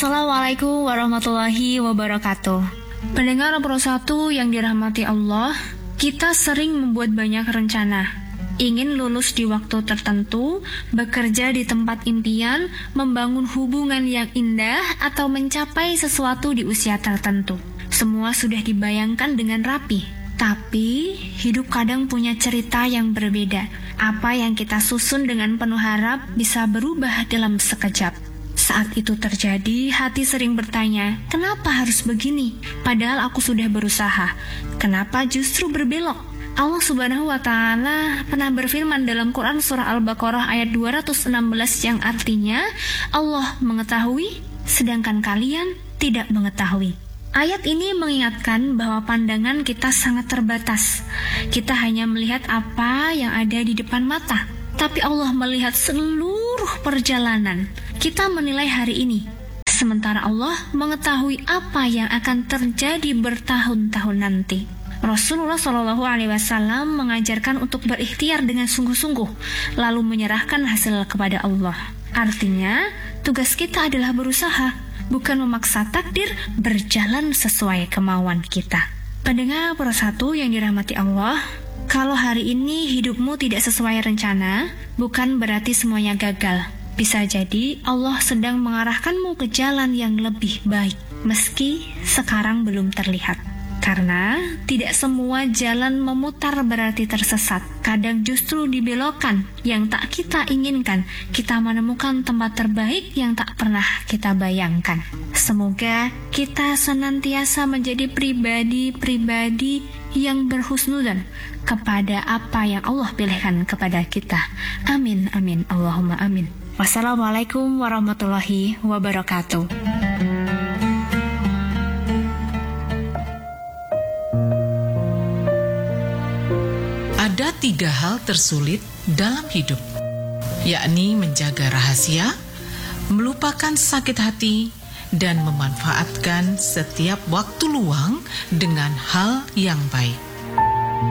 Assalamualaikum warahmatullahi wabarakatuh. Pendengar Pro 1 yang dirahmati Allah, kita sering membuat banyak rencana. Ingin lulus di waktu tertentu, bekerja di tempat impian, membangun hubungan yang indah, atau mencapai sesuatu di usia tertentu. Semua sudah dibayangkan dengan rapi. Tapi, hidup kadang punya cerita yang berbeda. Apa yang kita susun dengan penuh harap bisa berubah dalam sekejap. Saat itu terjadi, hati sering bertanya, kenapa harus begini? Padahal aku sudah berusaha. Kenapa justru berbelok? Allah Subhanahu wa Ta'ala pernah berfirman dalam Quran Surah Al-Baqarah ayat 216 yang artinya, Allah mengetahui, sedangkan kalian tidak mengetahui. Ayat ini mengingatkan bahwa pandangan kita sangat terbatas. Kita hanya melihat apa yang ada di depan mata. Tapi Allah melihat seluruh perjalanan. Kita menilai hari ini, sementara Allah mengetahui apa yang akan terjadi bertahun-tahun nanti. Rasulullah SAW mengajarkan untuk berikhtiar dengan sungguh-sungguh, lalu menyerahkan hasil kepada Allah. Artinya, tugas kita adalah berusaha, bukan memaksa takdir berjalan sesuai kemauan kita. Pendengar Pro 1 yang dirahmati Allah, kalau hari ini hidupmu tidak sesuai rencana, bukan berarti semuanya gagal. Bisa jadi Allah sedang mengarahkanmu ke jalan yang lebih baik, meski sekarang belum terlihat. Karena tidak semua jalan memutar berarti tersesat. Kadang justru dibelokkan yang tak kita inginkan. Kita menemukan tempat terbaik yang tak pernah kita bayangkan. Semoga kita senantiasa menjadi pribadi-pribadi yang berhusnudzon kepada apa yang Allah pilihkan kepada kita. Amin, amin, Allahumma amin. Wassalamualaikum warahmatullahi wabarakatuh. Ada 3 hal tersulit dalam hidup, yakni menjaga rahasia, melupakan sakit hati, dan memanfaatkan setiap waktu luang dengan hal yang baik.